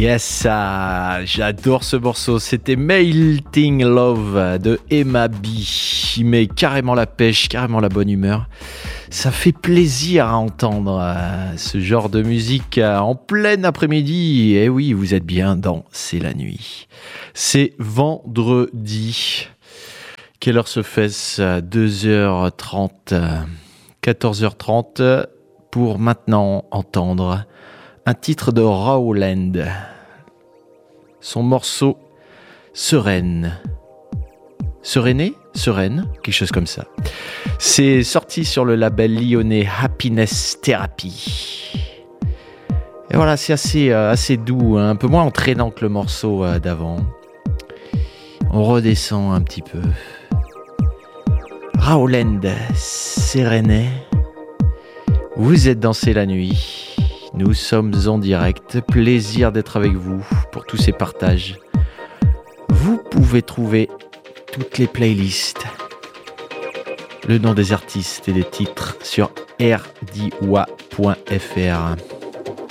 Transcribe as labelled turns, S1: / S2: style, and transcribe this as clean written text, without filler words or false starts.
S1: Yes, j'adore ce morceau. C'était Melting Love de Emma B. Il met carrément la pêche, carrément la bonne humeur. Ça fait plaisir à entendre ce genre de musique en plein après-midi. Et oui, vous êtes bien dans C'est la nuit. C'est vendredi. Quelle heure se fait-ce? 2h30, 14h30 pour maintenant entendre un titre de Rowland. Son morceau Sereine. Sereine, quelque chose comme ça. C'est sorti sur le label lyonnais Happiness Therapy. Et voilà, c'est assez doux, hein, un peu moins entraînant que le morceau d'avant. On redescend un petit peu. Rowland, Sereine. Vous êtes dans C'est la nuit. Nous sommes en direct. Plaisir d'être avec vous pour tous ces partages. Vous pouvez trouver toutes les playlists, le nom des artistes et des titres sur rdiwa.fr.